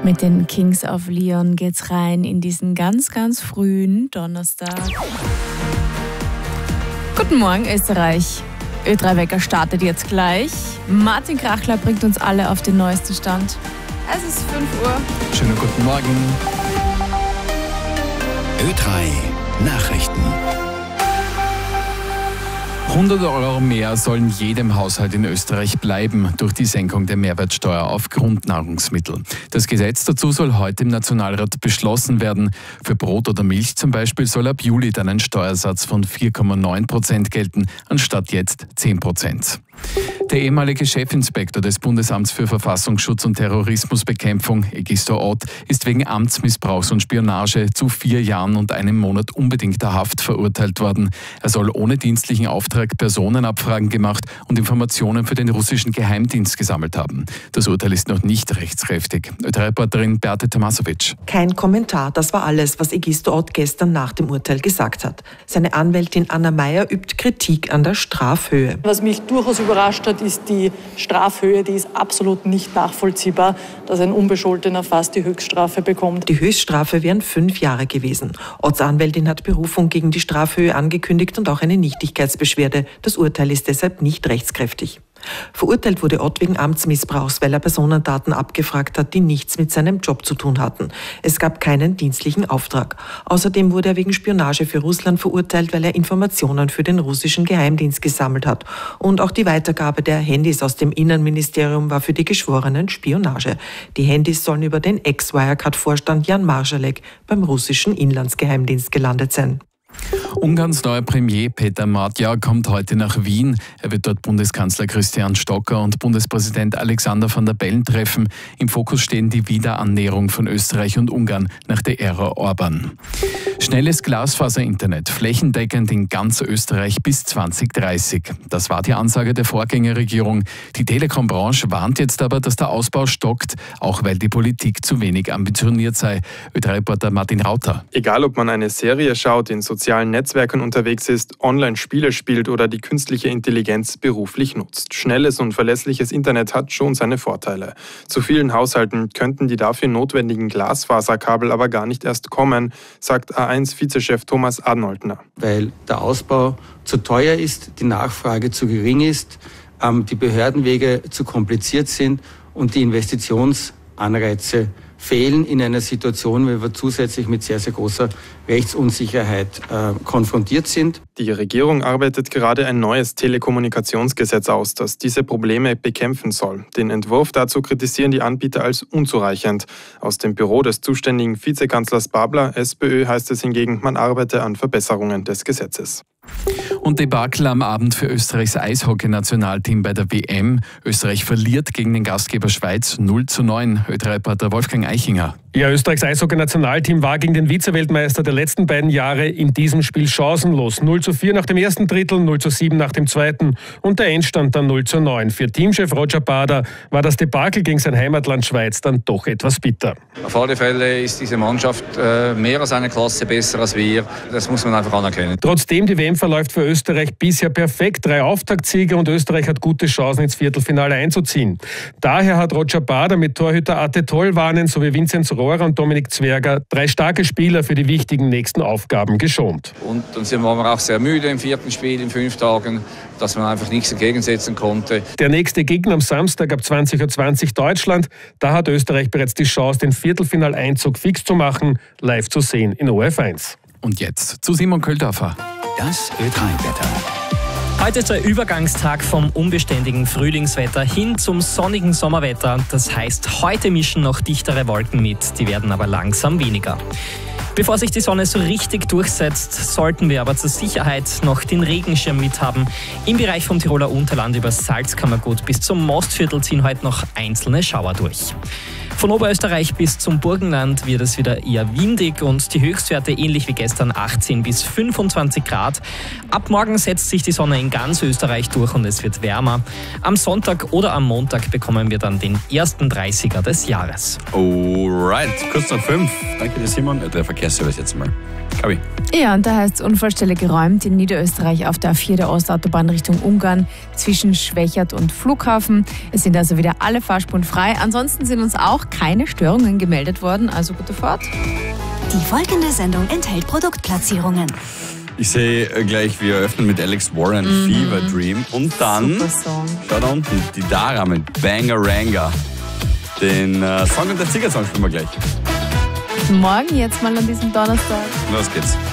Mit den Kings of Leon geht's rein in diesen ganz, ganz frühen Donnerstag. Guten Morgen, Österreich. Ö3-Wecker startet jetzt gleich. Martin Krachler bringt uns alle auf den neuesten Stand. Es ist 5 Uhr. Schönen guten Morgen. Ö3 Nachrichten. 100 € mehr sollen jedem Haushalt in Österreich bleiben durch die Senkung der Mehrwertsteuer auf Grundnahrungsmittel. Das Gesetz dazu soll heute im Nationalrat beschlossen werden. Für Brot oder Milch zum Beispiel soll ab Juli dann ein Steuersatz von 4,9% gelten, anstatt jetzt 10%. Der ehemalige Chefinspektor des Bundesamts für Verfassungsschutz und Terrorismusbekämpfung, Egisto Ott, ist wegen Amtsmissbrauchs und Spionage zu 4 Jahren und 1 Monat unbedingter Haft verurteilt worden. Er soll ohne dienstlichen Auftrag Personenabfragen gemacht und Informationen für den russischen Geheimdienst gesammelt haben. Das Urteil ist noch nicht rechtskräftig. Reporterin Beate Tomasovic. Kein Kommentar, das war alles, was Egisto Ott gestern nach dem Urteil gesagt hat. Seine Anwältin Anna Meyer übt Kritik an der Strafhöhe. Was mich durchaus überrascht hat, ist die Strafhöhe. Die ist absolut nicht nachvollziehbar, dass ein Unbescholtener fast die Höchststrafe bekommt. Die Höchststrafe wären 5 Jahre gewesen. Otts Anwältin hat Berufung gegen die Strafhöhe angekündigt und auch eine Nichtigkeitsbeschwerde. Das Urteil ist deshalb nicht rechtskräftig. Verurteilt wurde Ott wegen Amtsmissbrauchs, weil er Personendaten abgefragt hat, die nichts mit seinem Job zu tun hatten. Es gab keinen dienstlichen Auftrag. Außerdem wurde er wegen Spionage für Russland verurteilt, weil er Informationen für den russischen Geheimdienst gesammelt hat. Und auch die Weitergabe der Handys aus dem Innenministerium war für die Geschworenen Spionage. Die Handys sollen über den Ex-Wirecard-Vorstand Jan Marschalek beim russischen Inlandsgeheimdienst gelandet sein. Ungarns neuer Premier Peter Magyar kommt heute nach Wien. Er wird dort Bundeskanzler Christian Stocker und Bundespräsident Alexander Van der Bellen treffen. Im Fokus stehen die Wiederannäherung von Österreich und Ungarn nach der Ära Orban. Schnelles Glasfaser-Internet, flächendeckend in ganz Österreich bis 2030. Das war die Ansage der Vorgängerregierung. Die Telekom-Branche warnt jetzt aber, dass der Ausbau stockt, auch weil die Politik zu wenig ambitioniert sei. Ö3-Reporter Martin Rauter. Egal, ob man eine Serie schaut, in sozialen Netzwerken unterwegs ist, Online-Spiele spielt oder die künstliche Intelligenz beruflich nutzt. Schnelles und verlässliches Internet hat schon seine Vorteile. Zu vielen Haushalten könnten die dafür notwendigen Glasfaserkabel aber gar nicht erst kommen, sagt A1-Vizechef Thomas Arnoldner. Weil der Ausbau zu teuer ist, die Nachfrage zu gering ist, die Behördenwege zu kompliziert sind und die Investitionsanreize fehlen in einer Situation, wo wir zusätzlich mit sehr, sehr großer Rechtsunsicherheit konfrontiert sind. Die Regierung arbeitet gerade ein neues Telekommunikationsgesetz aus, das diese Probleme bekämpfen soll. Den Entwurf dazu kritisieren die Anbieter als unzureichend. Aus dem Büro des zuständigen Vizekanzlers Babler, SPÖ, heißt es hingegen, man arbeite an Verbesserungen des Gesetzes. Und Debakel am Abend für Österreichs Eishockey-Nationalteam bei der WM. Österreich verliert gegen den Gastgeber Schweiz 0:9. Ö3-Reporter Wolfgang Eichinger. Ja, Österreichs Eishockey-Nationalteam war gegen den Vize-Weltmeister der letzten beiden Jahre in diesem Spiel chancenlos. 0:4 nach dem ersten Drittel, 0:7 nach dem zweiten und der Endstand dann 0:9. Für Teamchef Roger Bader war das Debakel gegen sein Heimatland Schweiz dann doch etwas bitter. Auf alle Fälle ist diese Mannschaft mehr als eine Klasse besser als wir. Das muss man einfach anerkennen. Trotzdem, die WM verläuft für Österreich bisher perfekt. 3 Auftaktsiege und Österreich hat gute Chancen, ins Viertelfinale einzuziehen. Daher hat Roger Bader mit Torhüter Atte Tollwanen sowie Vinzenz Rohrer und Dominik Zwerger 3 starke Spieler für die wichtigen nächsten Aufgaben geschont. Und dann sind wir auch sehr müde im 4. Spiel in 5 Tagen, dass man einfach nichts entgegensetzen konnte. Der nächste Gegner am Samstag ab 20:20 Uhr Deutschland. Da hat Österreich bereits die Chance, den Viertelfinaleinzug fix zu machen, live zu sehen in ORF1. Und jetzt zu Simon Köldorfer. Das Ö3-Wetter. Heute ist der Übergangstag vom unbeständigen Frühlingswetter hin zum sonnigen Sommerwetter. Das heißt, heute mischen noch dichtere Wolken mit, die werden aber langsam weniger. Bevor sich die Sonne so richtig durchsetzt, sollten wir aber zur Sicherheit noch den Regenschirm mithaben. Im Bereich vom Tiroler Unterland über Salzkammergut bis zum Mostviertel ziehen heute noch einzelne Schauer durch. Von Oberösterreich bis zum Burgenland wird es wieder eher windig und die Höchstwerte ähnlich wie gestern 18 bis 25 Grad. Ab morgen setzt sich die Sonne in ganz Österreich durch und es wird wärmer. Am Sonntag oder am Montag bekommen wir dann den ersten 30er des Jahres. Alright, kurz nach 5. Danke dir, Simon. Der Verkehrsservice jetzt mal. Gabi. Ja, und da heißt es Unfallstelle geräumt in Niederösterreich auf der A4 der Ostautobahn Richtung Ungarn zwischen Schwächert und Flughafen. Es sind also wieder alle Fahrspuren frei. Ansonsten sind uns auch keine Störungen gemeldet worden, also gute Fahrt. Die folgende Sendung enthält Produktplatzierungen. Ich sehe gleich, wir eröffnen mit Alex Warren, Fever Dream. Und dann, schau da unten, die Dara mit Bangaranga. Den Song und der Siegersong spielen wir gleich. Morgen jetzt mal an diesem Donnerstag. Los geht's.